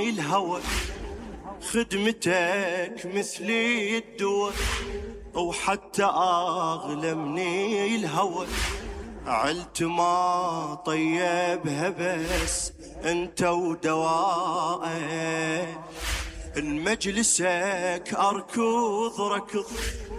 الهوى، خدمتك مثلي الدواء وحتى أغلى من الهوى. علت ما طيبها بس انت ودواء، المجلسك أركض ركض